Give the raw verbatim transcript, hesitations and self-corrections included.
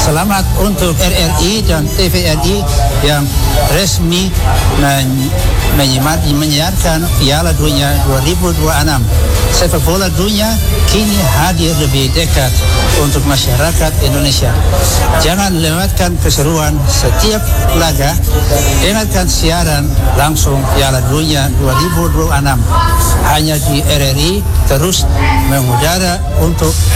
Selamat untuk R R I dan T V R I yang resmi men- menyimak- menyiarkan Piala Dunia dua ribu dua puluh enam. Sepak bola dunia kini hadir lebih dekat untuk masyarakat Indonesia. Jangan lewatkan keseruan setiap laga. Dengarkan siaran langsung Piala Dunia dua ribu dua puluh enam hanya di R R I, terus mengudara untuk